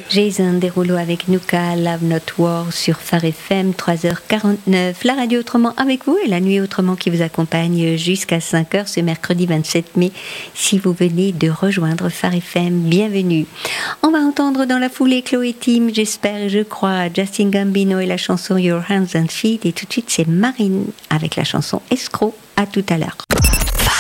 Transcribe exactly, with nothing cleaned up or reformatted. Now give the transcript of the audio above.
Jason Derulo avec Nuka, Love Not War sur Phare F M, trois heures quarante-neuf. La radio autrement avec vous et la nuit autrement qui vous accompagne jusqu'à cinq heures ce mercredi vingt-sept mai. Si vous venez de rejoindre Phare F M, bienvenue. On va entendre dans la foulée Chloé Tim, j'espère et je crois, Justin Gambino et la chanson Your Hands and Feet. Et tout de suite, c'est Marine avec la chanson Escroc. À tout à l'heure.